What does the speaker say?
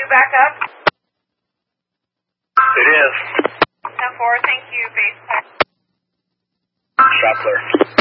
back up? It is. 10-4, thank you, base. Shot clear.